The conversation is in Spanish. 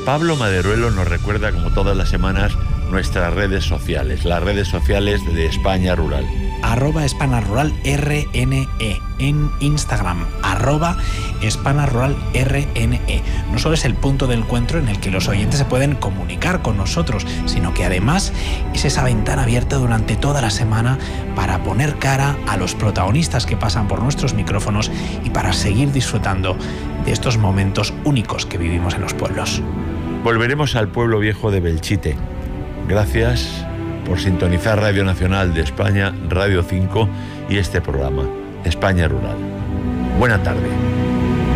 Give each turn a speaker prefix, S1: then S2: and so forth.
S1: Pablo Maderuelo nos recuerda, como todas las semanas, nuestras redes sociales, las redes sociales de España Rural.
S2: @SpanaRuralRNE en Instagram, @SpanaRuralRNE. No solo es el punto de encuentro en el que los oyentes se pueden comunicar con nosotros, sino que además es esa ventana abierta durante toda la semana para poner cara a los protagonistas que pasan por nuestros micrófonos y para seguir disfrutando de estos momentos únicos que vivimos en los pueblos.
S1: Volveremos al pueblo viejo de Belchite. Gracias por sintonizar Radio Nacional de España, Radio 5 y este programa, España Rural. Buena tarde.